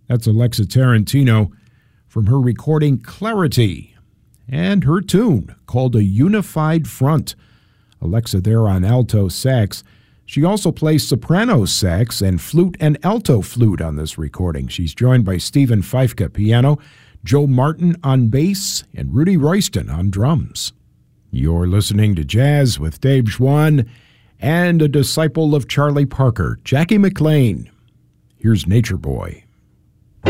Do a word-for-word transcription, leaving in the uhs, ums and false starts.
That's Alexa Tarantino from her recording Clarity and her tune called A Unified Front. Alexa there on alto sax. She also plays soprano sax and flute and alto flute on this recording. She's joined by Stephen Feifke piano, Joe Martin on bass, and Rudy Royston on drums. You're listening to Jazz with Dave Schwann and a disciple of Charlie Parker, Jackie McLean. Here's Nature Boy.